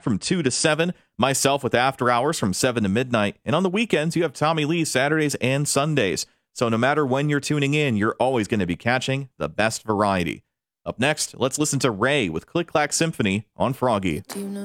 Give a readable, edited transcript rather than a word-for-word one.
back from 2 to 7. Myself with After Hours from 7 to midnight. And on the weekends, you have Tommy Lee Saturdays and Sundays. So no matter when you're tuning in, you're always going to be catching the best variety. Up next, let's listen to Ray with Click Clack Symphony on Froggy.